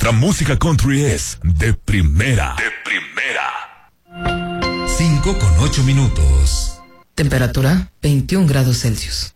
Nuestra música country es de primera. De primera. 5:08. Temperatura 21 grados Celsius.